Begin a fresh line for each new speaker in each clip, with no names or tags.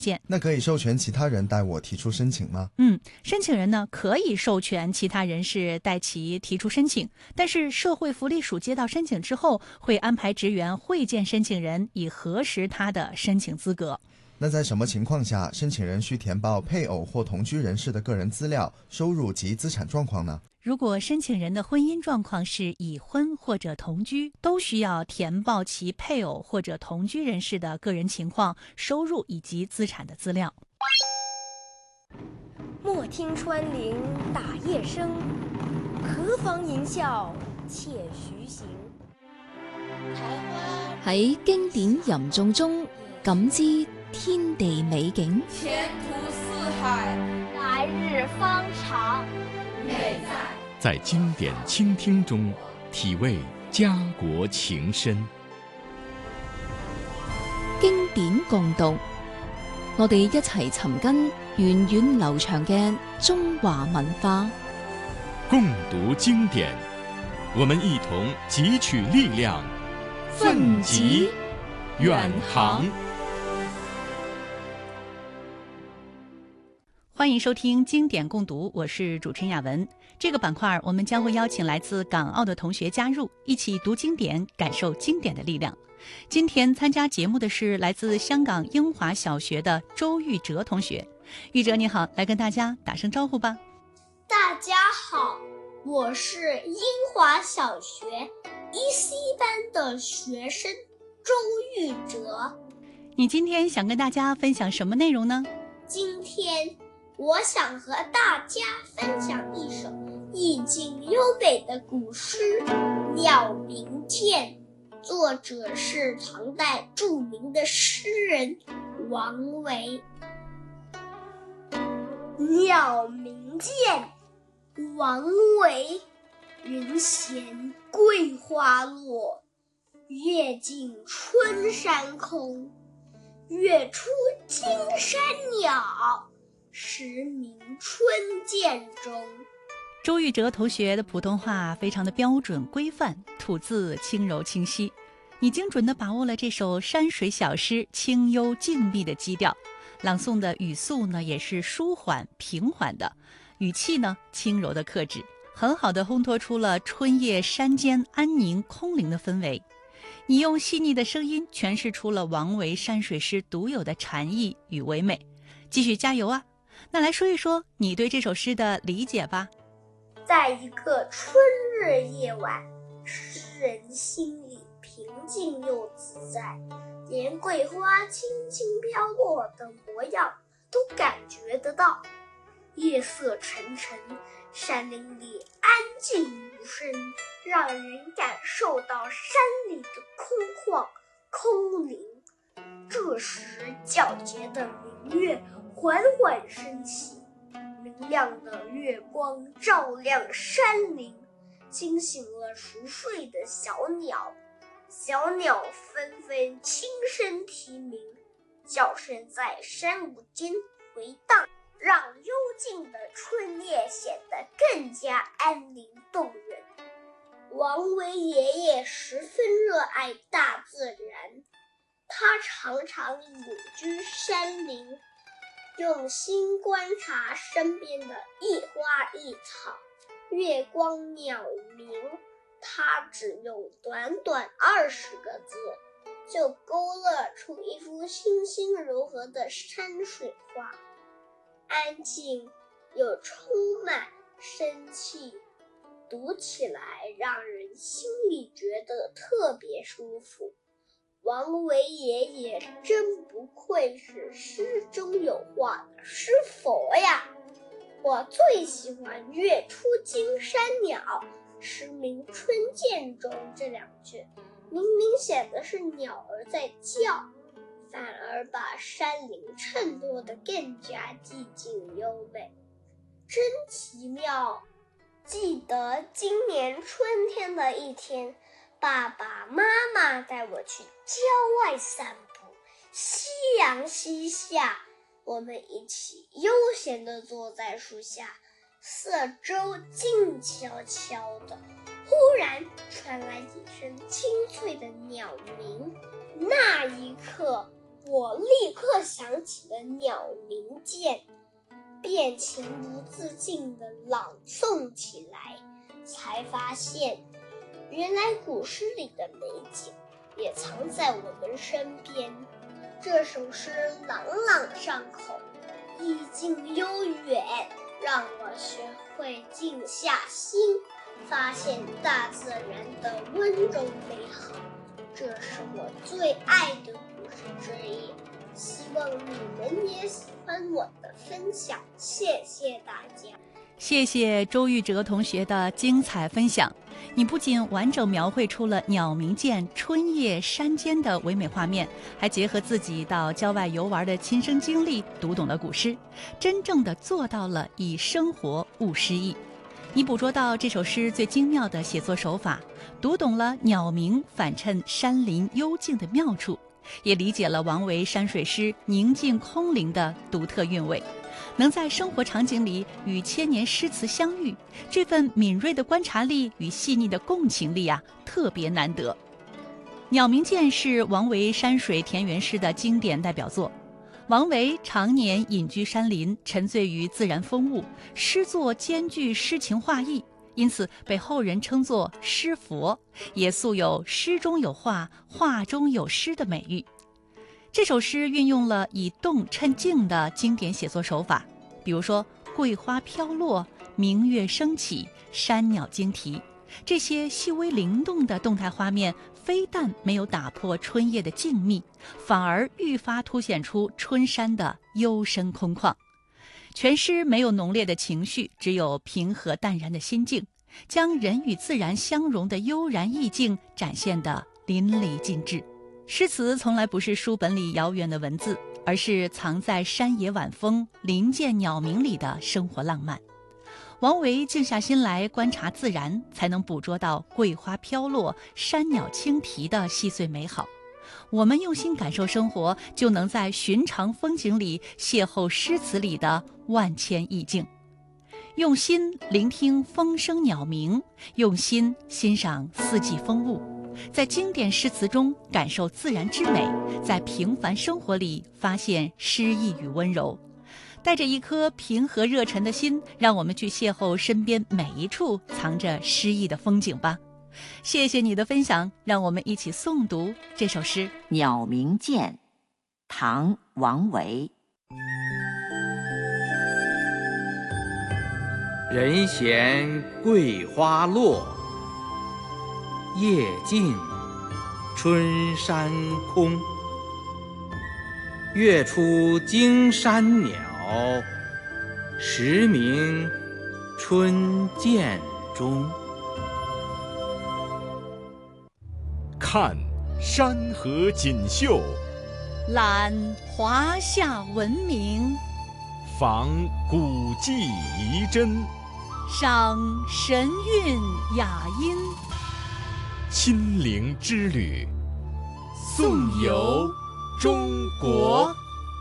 那可以授权其他人代我提出申请吗？
申请人呢可以授权其他人士代其提出申请，但是社会福利署接到申请之后，会安排职员会见申请人，以核实他的申请资格。
那在什么情况下，申请人需填报配偶或同居人士的个人资料、收入及资产状况呢？
如果申请人的婚姻状况是已婚或者同居，都需要填报其配偶或者同居人士的个人情况、收入以及资产的资料。
莫听穿林打叶声，何妨吟啸且徐行。
喺經典吟誦中感知天地美景，
前途似海，
来日方长。
美
在经典倾听中体味家國情深。
經典共讀，我哋一齊尋根源遠流長嘅中華文化。
共讀經典，我們一同汲取力量，奮楫遠航。
欢迎收听经典共读，我是主持人雅文。这个板块我们将会邀请来自港澳的同学加入，一起读经典，感受经典的力量。今天参加节目的是来自香港英华小学的周玉哲同学。玉哲你好，来跟大家打声招呼吧。
大家好，我是英华小学1C 班的学生周玉哲。
你今天想跟大家分享什么内容呢？
今天我想和大家分享一首意境优美的古诗《鸟鸣涧》，作者是唐代著名的诗人王维。鸟鸣涧，王维。云闲桂花落，月尽春山空。月出惊山鸟，时鸣春涧中。
周玉哲同学的普通话非常的标准规范，吐字轻柔清晰。你精准地把握了这首山水小诗清幽静谧的基调，朗诵的语速呢也是舒缓平缓的，语气呢轻柔的克制，很好地烘托出了春夜山间安宁空灵的氛围。你用细腻的声音诠释出了王维山水诗独有的禅意与唯美，继续加油啊！那来说一说你对这首诗的理解吧。
在一个春日夜晚，诗人心里平静又自在，连桂花轻轻飘落的模样都感觉得到。夜色沉沉，山林里安静无声，让人感受到山里的空旷空灵。这时皎洁的明月缓缓升起，明亮的月光照亮山林，惊醒了熟睡的小鸟。小鸟纷纷轻声啼鸣，叫声在山谷间回荡，让幽静的春夜显得更加安宁动人。王维爷爷十分热爱大自然，他常常隐居山林，用心观察身边的一花一草，月光鸟鸣。他只用短短20个字，就勾勒出一幅清新柔和的山水画，安静又充满生气，读起来让人心里觉得特别舒服。王维爷爷真不愧是诗中有画的诗佛呀！我最喜欢月出惊山鸟，时鸣春涧中这2句，明明显的是鸟儿在叫，反而把山林衬托得更加寂静优美，真奇妙。记得今年春天的一天，爸爸妈妈带我去郊外散步，夕阳西下，我们一起悠闲地坐在树下，四周静悄悄的，忽然传来几声清脆的鸟鸣。那一刻， 我立刻想起了鸟鸣涧，便情不自禁地朗诵起来，才发现原来古诗里的美景也藏在我们身边。这首诗朗朗上口，意境悠远，让我学会静下心，发现大自然的温柔美好。这是我最爱的故事之一，希望你们也喜欢我的分享，谢谢大家。
谢谢周玉哲同学的精彩分享，你不仅完整描绘出了鸟鸣涧、春夜山间的唯美画面，还结合自己到郊外游玩的亲身经历，读懂了古诗，真正的做到了以生活悟诗意。你捕捉到这首诗最精妙的写作手法，读懂了鸟鸣反衬山林幽静的妙处，也理解了王维山水诗宁静空灵的独特韵味。能在生活场景里与千年诗词相遇，这份敏锐的观察力与细腻的共情力特别难得。鸟鸣涧是王维山水田园诗的经典代表作。王维常年隐居山林，沉醉于自然风物，诗作兼具诗情画意，因此被后人称作诗佛，也素有诗中有画，画中有诗的美誉。这首诗运用了以动衬静的经典写作手法，比如说桂花飘落、明月升起、山鸟惊啼，这些细微灵动的动态画面非但没有打破春夜的静谧，反而愈发凸显出春山的幽深空旷。全诗没有浓烈的情绪，只有平和淡然的心境，将人与自然相融的悠然意境展现得淋漓尽致。诗词从来不是书本里遥远的文字，而是藏在山野晚风、林涧鸟鸣里的生活浪漫。王维静下心来观察自然，才能捕捉到桂花飘落、山鸟轻啼的细碎美好。我们用心感受生活，就能在寻常风景里邂逅诗词里的万千意境。用心聆听风声鸟鸣，用心欣赏四季风物，在经典诗词中感受自然之美，在平凡生活里发现诗意与温柔。带着一颗平和热忱的心，让我们去邂逅身边每一处藏着诗意的风景吧。谢谢你的分享，让我们一起诵读这首诗《
鸟鸣涧》，唐·王维。
人闲桂花落，夜静春山空。月出惊山鸟，时鸣春涧中。
看山河锦绣，
览华夏文明，
访古迹遗珍，
赏神韵雅音，
亲临之旅，颂游中国。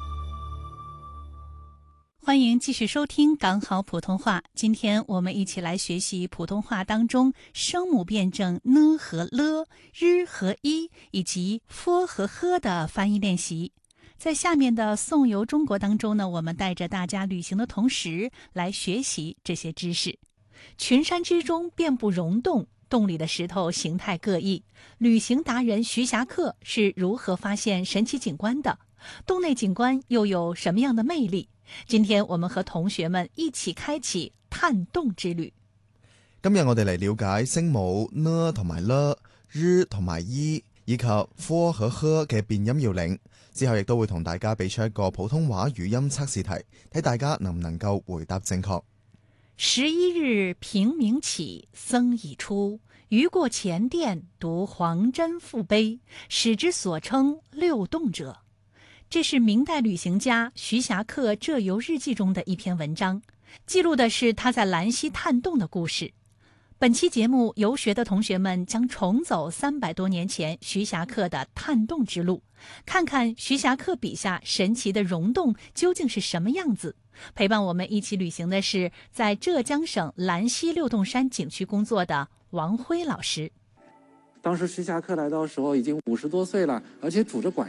欢迎继续收听港好普通话。今天我们一起来学习普通话当中声母辩证呢和了、日和一以及 f 和 h 的发音练习。在下面的颂游中国当中呢，我们带着大家旅行的同时来学习这些知识。群山之中遍布溶洞，洞里的石头形态各异。旅行达人徐霞客是如何發現神奇景觀的？洞內景觀又有什麼樣的魅力？今天我們和同學們一起開啟探洞之旅。
今日我哋嚟了解聲母呢同埋了、日同埋一以及 f 和 h 嘅變音要領。之後亦都會同大家俾出一個普通話語音測試題，睇大家能唔能夠回答正確。
11日平明起，僧已出。余過前殿，讀黃針覆碑，始之所稱六洞者。这是明代旅行家徐霞客浙游日记中的一篇文章，记录的是他在兰溪探洞的故事。本期节目，游学的同学们将重走300多年前徐霞客的探洞之路，看看徐霞客笔下神奇的溶洞究竟是什么样子。陪伴我们一起旅行的是在浙江省兰溪六洞山景区工作的王辉老师。
当时徐霞客来到的时候已经50多岁了，而且拄着拐杖，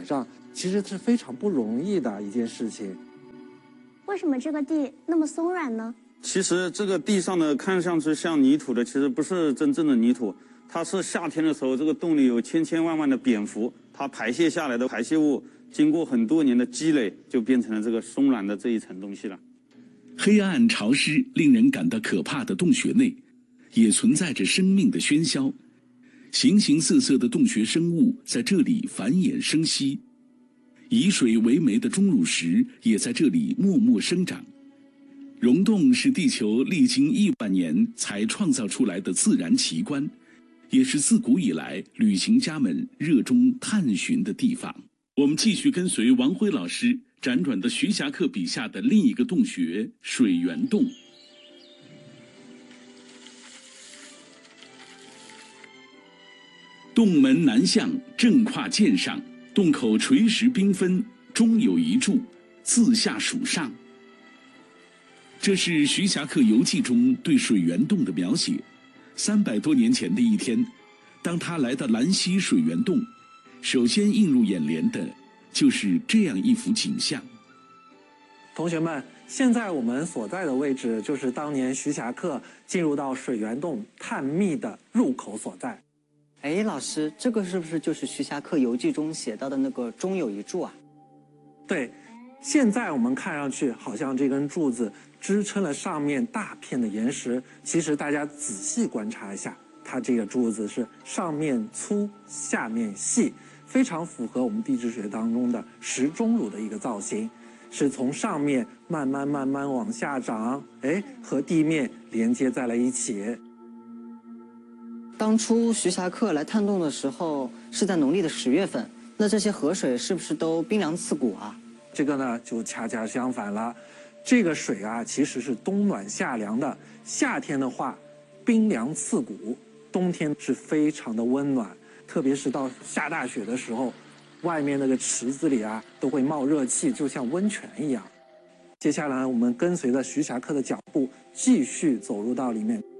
其实是非常不容易的一件事情。
为什么这个地那么松软呢？
其实这个地上呢，看上去像泥土的，其实不是真正的泥土，它是夏天的时候，这个洞里有千千万万的蝙蝠，它排泄下来的排泄物，经过很多年的积累，就变成了这个松软的这一层东西了。
黑暗潮湿、令人感到可怕的洞穴内，也存在着生命的喧嚣。形形色色的洞穴生物在这里繁衍生息，以水为媒的钟乳石也在这里默默生长。溶洞是地球历经1万年才创造出来的自然奇观，也是自古以来旅行家们热衷探寻的地方。我们继续跟随王辉老师辗转到徐霞客笔下的另一个洞穴——水源洞。洞门南向，正跨涧上，洞口垂石缤纷，中有一柱，自下属上。这是徐霞客游记中对水源洞的描写。300多年前的一天，当他来到兰溪水源洞，首先映入眼帘的就是这样一幅景象。
同学们，现在我们所在的位置就是当年徐霞客进入到水源洞探秘的入口所在。
哎，老师，这个是不是就是徐霞客游记中写到的那个中有一柱啊？
对，现在我们看上去好像这根柱子支撑了上面大片的岩石，其实大家仔细观察一下，它这个柱子是上面粗下面细，非常符合我们地质学当中的石钟乳的一个造型，是从上面慢慢往下长，和地面连接在了一起。
当初徐霞客来探洞的时候是在农历的10月份，那这些河水是不是都冰凉刺骨啊？
这个呢就恰恰相反了，这个水啊其实是冬暖夏凉的，夏天的话冰凉刺骨，冬天是非常的温暖，特别是到下大雪的时候，外面那个池子里啊都会冒热气，就像温泉一样。接下来我们跟随着徐霞客的脚步继续走入到里面。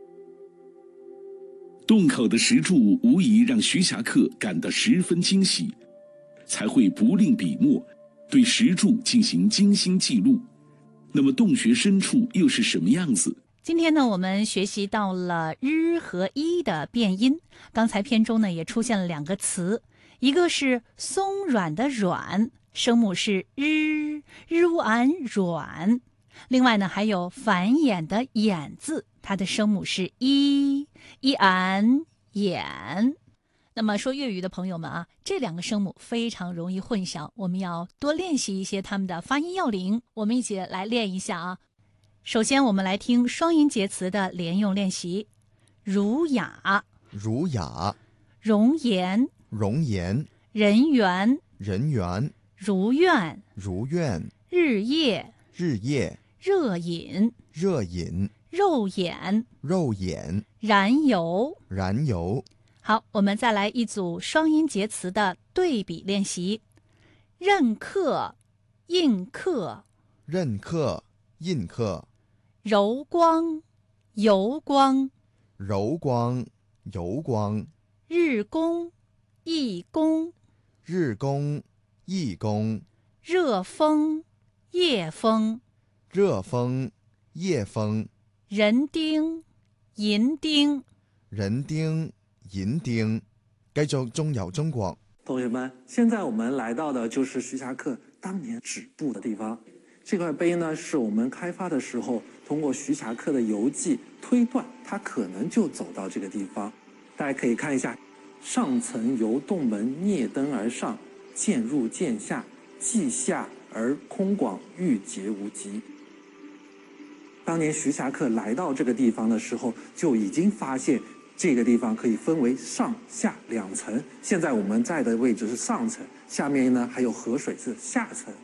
洞口的石柱无疑让徐霞客感到十分惊喜，才会不吝笔墨对石柱进行精心记录。那么洞穴深处又是什么样子？
今天呢，我们学习到了日和一的变音。刚才篇中呢也出现了2个词，一个是松软的软，声母是日安软。另外呢还有繁衍的衍字，它的声母是一安衍。那么说粤语的朋友们啊，这2个声母非常容易混淆，我们要多练习一些它们的发音要领。我们一起来练一下啊。首先我们来听双音节词的连用练习。儒雅，
儒雅；
容颜，
容颜；
人缘，
人缘；
如愿，
如愿；
日夜，
日夜；
热饮，
热饮；
肉眼，
肉眼；
燃油，
燃油。
好，我们再来一组双音节词的对比练习。任课，印刻；
任课，印刻；
柔光，油光；
柔光，油光；
日公，一公；
日公，一公；
热风，夜风；
热风，夜风；
人丁，银丁；
人丁，银丁。繼續中遊中國。
同学们，现在我们来到的就是徐霞客当年止步的地方。这块碑呢，是我们开发的时候通过徐霞客的游记推断，他可能就走到这个地方。大家可以看一下，上层由洞门蹑登而上，渐入渐下，既下而空广，欲竭无极。当年徐霞客来到这个地方的时候，就已经发现这个地方可以分为上下2层。现在我们在的位置是上层，下面呢还有河水是下层。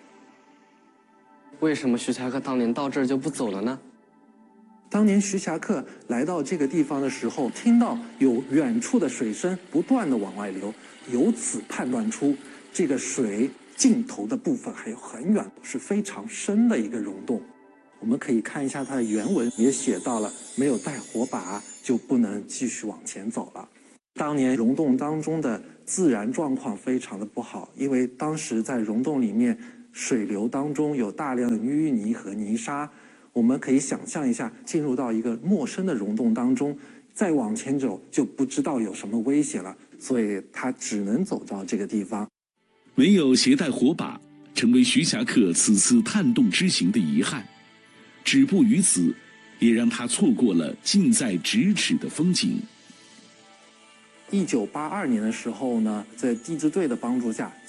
为什么徐霞客当年到这儿就不走了呢？
当年徐霞客来到这个地方的时候，听到有远处的水声不断的往外流，由此判断出这个水尽头的部分还有很远，是非常深的一个溶洞。我们可以看一下它的原文，也写到了没有带火把就不能继续往前走了。当年溶洞当中的自然状况非常的不好，因为当时在溶洞里面水流当中有大量的淤泥和泥沙，我们可以想象一下，进入到一个陌生的溶洞当中，再往前走就不知道有什么危险了，所以他只能走到这个地方。
没有携带火把，成为徐霞客此次探洞之行的遗憾。止步于此，也让他错过了近在咫尺的风景。
1982年的时候呢，在地质队的帮助下，